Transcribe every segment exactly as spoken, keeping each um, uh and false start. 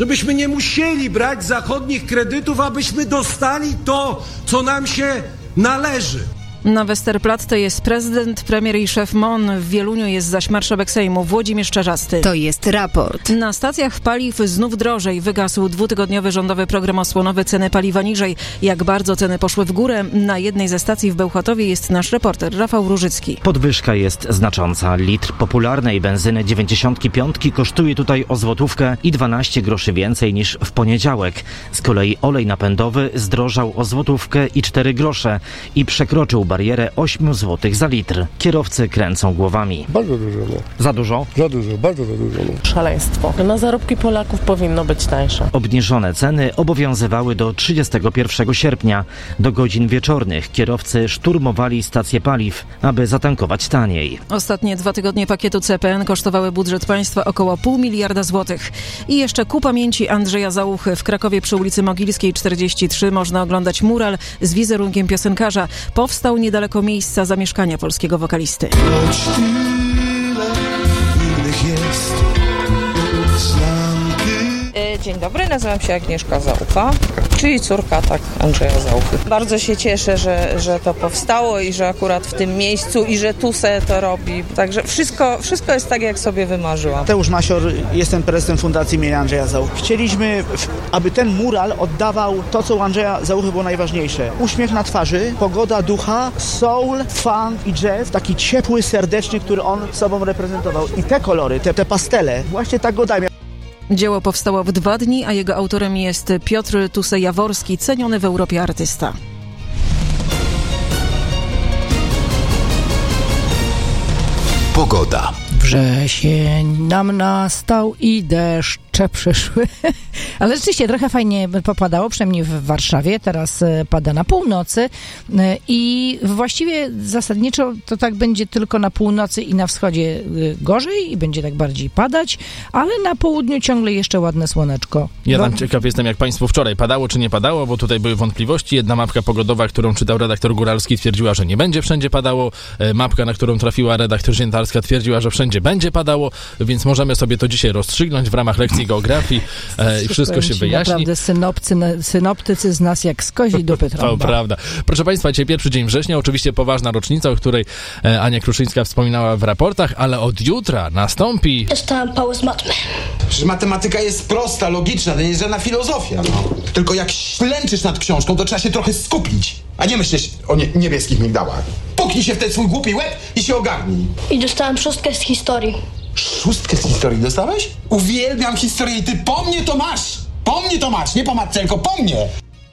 żebyśmy nie musieli brać zachodnich kredytów, abyśmy dostali to, co nam się należy. Na Westerplatte jest prezydent, premier i szef M O N. W Wieluniu jest zaś marszałek Sejmu Włodzimierz Czarzasty. To jest raport. Na stacjach paliw znów drożej. Wygasł dwutygodniowy rządowy program osłonowy, ceny paliwa niżej. Jak bardzo ceny poszły w górę? Na jednej ze stacji w Bełchatowie jest nasz reporter Rafał Różycki. Podwyżka jest znacząca. Litr popularnej benzyny dziewięćdziesiątki piątki kosztuje tutaj o złotówkę i dwanaście groszy więcej niż w poniedziałek. Z kolei olej napędowy zdrożał o złotówkę i cztery grosze i przekroczył barierę osiem złotych za litr. Kierowcy kręcą głowami. Bardzo dużo. No. Za dużo? Za dużo, bardzo za dużo. No. Szaleństwo. Na zarobki Polaków powinno być tańsze. Obniżone ceny obowiązywały do trzydziestego pierwszego sierpnia. Do godzin wieczornych kierowcy szturmowali stacje paliw, aby zatankować taniej. Ostatnie dwa tygodnie pakietu C P N kosztowały budżet państwa około pół miliarda złotych. I jeszcze ku pamięci Andrzeja Załuchy. W Krakowie przy ulicy Mogilskiej czterdzieści trzy można oglądać mural z wizerunkiem piosenkarza. Powstał niedaleko miejsca zamieszkania polskiego wokalisty. Choć tyle innych jest, znam ty. Dzień dobry, nazywam się Agnieszka Załucha, czyli córka tak Andrzeja Załuchy. Bardzo się cieszę, że, że to powstało i że akurat w tym miejscu i że tu se to robi. Także wszystko, wszystko jest tak, jak sobie wymarzyłam. Mateusz Masior, jestem prezesem Fundacji imienia Andrzeja Załuchy. Chcieliśmy, aby ten mural oddawał to, co u Andrzeja Załuchy było najważniejsze. Uśmiech na twarzy, pogoda ducha, soul, funk i jazz, taki ciepły, serdeczny, który on sobą reprezentował. I te kolory, te, te pastele, właśnie tak go dajmy. Dzieło powstało w dwa dni, a jego autorem jest Piotr Tusej-Jaworski, ceniony w Europie artysta. Pogoda. Wrzesień nam nastał i deszcze przyszły. Ale rzeczywiście trochę fajnie popadało, przynajmniej w Warszawie. Teraz pada na północy i właściwie zasadniczo to tak będzie tylko na północy i na wschodzie gorzej i będzie tak bardziej padać, ale na południu ciągle jeszcze ładne słoneczko. Ja tam ciekaw jestem, jak państwu wczoraj padało czy nie padało, bo tutaj były wątpliwości. Jedna mapka pogodowa, którą czytał redaktor Góralski, twierdziła, że nie będzie wszędzie padało. Mapka, na którą trafiła redaktor Ziętarska, twierdziła, że wszędzie będzie padało, więc możemy sobie to dzisiaj rozstrzygnąć w ramach lekcji geografii e, i wszystko się wyjaśni. Naprawdę synopcy, synoptycy z nas jak z kozi dupy trąba. To prawda. Proszę państwa, dzisiaj pierwszy dzień września, oczywiście poważna rocznica, o której e, Ania Kruszyńska wspominała w raportach, ale od jutra nastąpi... Dostałam pałę z matmy. Przecież matematyka jest prosta, logiczna, to nie jest żadna filozofia, no. Tylko jak ślęczysz nad książką, to trzeba się trochę skupić, a nie myśleć o nie- niebieskich migdałach. Puknij się w ten swój głupi łeb i się ogarnij. I dostałam szóstkę z historii. Szóstkę z historii dostałeś? Uwielbiam historię i ty po mnie to masz! Po mnie to masz, nie po matce, tylko po mnie!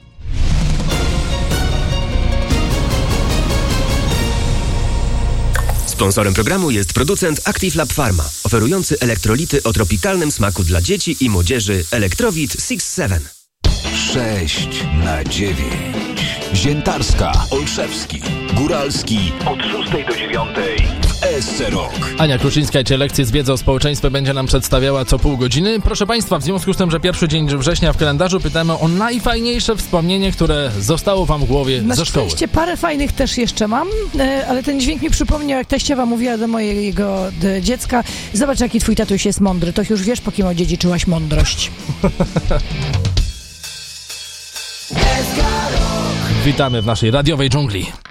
Sponsorem programu jest producent Active Lab Pharma, oferujący elektrolity o tropikalnym smaku dla dzieci i młodzieży Elektrowit six seven. sześć na dziewięć. Ziętarska, Olszewski, Góralski od szóstej do dziewiątej w S C Rock. Ania Kruszyńska cię lekcje z wiedzy o społeczeństwie będzie nam przedstawiała co pół godziny. Proszę państwa, w związku z tym, że pierwszy dzień września w kalendarzu, pytamy o najfajniejsze wspomnienie, które zostało wam w głowie Na ze szkoły. szczęście parę fajnych też jeszcze mam, ale ten dźwięk mi przypomniał, jak teściowa mówiła do mojego dziecka: zobacz, jaki twój tatuś jest mądry, to już wiesz, po kim odziedziczyłaś mądrość. Witamy w naszej radiowej dżungli.